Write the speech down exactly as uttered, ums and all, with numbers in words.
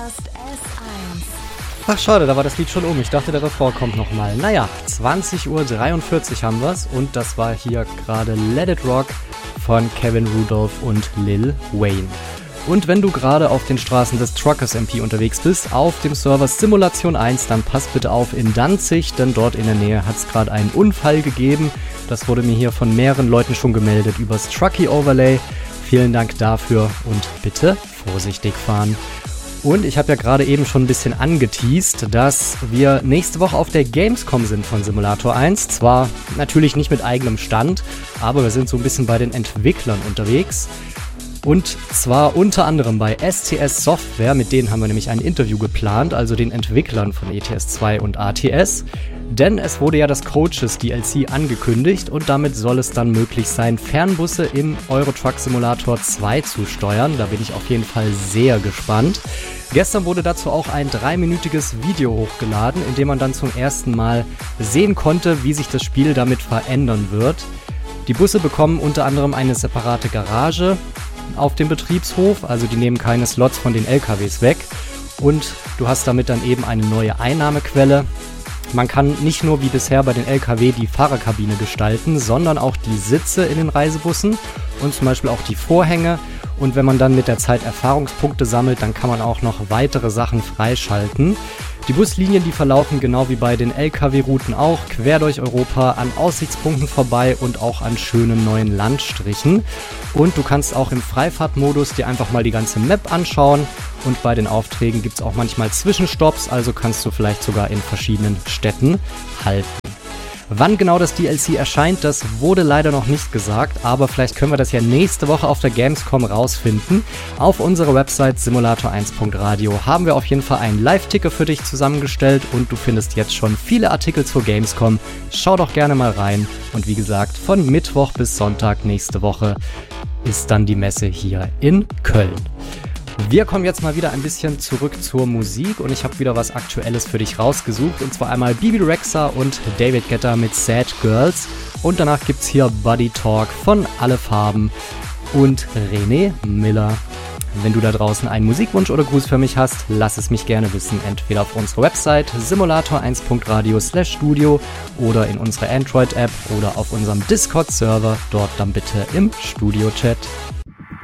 Podcast S eins. Ach schade, da war das Lied schon um. Ich dachte, der Refrain kommt nochmal. Naja, zwanzig Uhr dreiundvierzig haben wir's und das war hier gerade Let It Rock von Kevin Rudolph und Lil Wayne. Und wenn du gerade auf den Straßen des Truckers M P unterwegs bist, auf dem Server Simulation eins, dann pass bitte auf in Danzig, denn dort in der Nähe hat es gerade einen Unfall gegeben. Das wurde mir hier von mehreren Leuten schon gemeldet übers Truckee-Overlay. Vielen Dank dafür und bitte vorsichtig fahren. Und ich habe ja gerade eben schon ein bisschen angeteast, dass wir nächste Woche auf der Gamescom sind von Simulator eins. Zwar natürlich nicht mit eigenem Stand, aber wir sind so ein bisschen bei den Entwicklern unterwegs. Und zwar unter anderem bei S T S Software, mit denen haben wir nämlich ein Interview geplant, also den Entwicklern von E T S zwei und A T S. Denn es wurde ja das Coaches D L C angekündigt und damit soll es dann möglich sein, Fernbusse im Euro Truck Simulator zwei zu steuern. Da bin ich auf jeden Fall sehr gespannt. Gestern wurde dazu auch ein dreiminütiges Video hochgeladen, in dem man dann zum ersten Mal sehen konnte, wie sich das Spiel damit verändern wird. Die Busse bekommen unter anderem eine separate Garage auf dem Betriebshof, also die nehmen keine Slots von den L K Ws weg und du hast damit dann eben eine neue Einnahmequelle. Man kann nicht nur wie bisher bei den L K W die Fahrerkabine gestalten, sondern auch die Sitze in den Reisebussen und zum Beispiel auch die Vorhänge. Und wenn man dann mit der Zeit Erfahrungspunkte sammelt, dann kann man auch noch weitere Sachen freischalten. Die Buslinien, die verlaufen genau wie bei den L K W-Routen auch quer durch Europa an Aussichtspunkten vorbei und auch an schönen neuen Landstrichen. Und du kannst auch im Freifahrtmodus dir einfach mal die ganze Map anschauen. Und bei den Aufträgen gibt es auch manchmal Zwischenstopps, also kannst du vielleicht sogar in verschiedenen Städten halten. Wann genau das D L C erscheint, das wurde leider noch nicht gesagt, aber vielleicht können wir das ja nächste Woche auf der Gamescom rausfinden. Auf unserer Website simulator eins punkt radio haben wir auf jeden Fall einen Live-Ticker für dich zusammengestellt und du findest jetzt schon viele Artikel zur Gamescom. Schau doch gerne mal rein und wie gesagt, von Mittwoch bis Sonntag nächste Woche ist dann die Messe hier in Köln. Wir kommen jetzt mal wieder ein bisschen zurück zur Musik und ich habe wieder was Aktuelles für dich rausgesucht und zwar einmal Bebe Rexha und David Guetta mit Sad Girls und danach gibt's hier Buddy Talk von Alle Farben und René Miller. Wenn du da draußen einen Musikwunsch oder Gruß für mich hast, lass es mich gerne wissen, entweder auf unserer Website simulator eins punkt radio slash studio oder in unserer Android-App oder auf unserem Discord-Server, dort dann bitte im Studio-Chat.